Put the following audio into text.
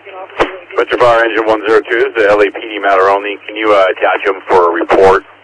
Mr. Fire Engine 102, this is the LAPD matter only. Can you attach him for a report